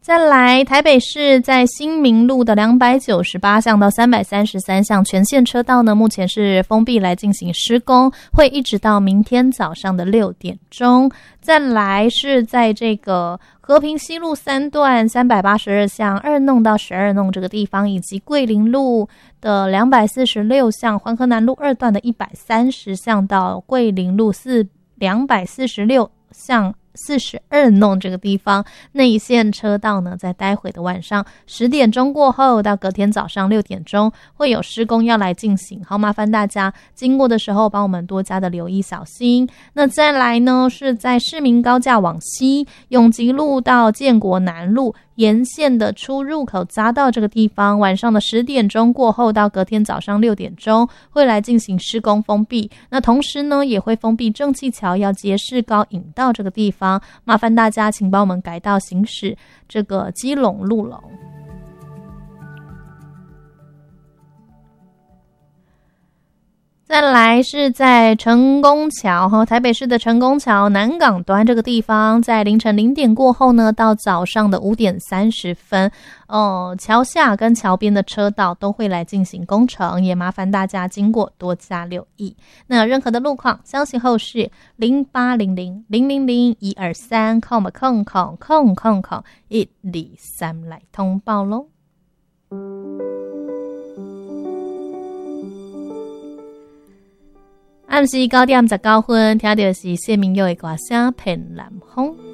再来，台北市在新民路的298巷到333巷全线车道呢，目前是封闭来进行施工，会一直到明天早上的6点钟。再来是在这个和平西路3段382巷2弄到12弄这个地方，以及桂林路的246巷、环河南路2段的130巷到桂林路246巷42弄这个地方，内线车道呢，在待会的晚上10点钟过后到隔天早上6点钟会有施工要来进行，好，麻烦大家经过的时候帮我们多加的留意小心。那再来呢，是在市民高架往西永吉路到建国南路沿线的出入口匝道这个地方，晚上的10点钟过后到隔天早上6点钟会来进行施工封闭。那同时呢，也会封闭正气桥要接市高引道这个地方，麻烦大家请帮我们改道行驶这个基隆路了。再来是在成功桥，台北市的成功桥南港端这个地方，在凌晨0点过后呢，到早上的5点30分，桥下跟桥边的车道都会来进行工程，也麻烦大家经过多加留意。那任何的路况，相信后续0800-000-123-000-123来通报咯。暗时9点19分，听到是谢明佑的歌声《骗南风》。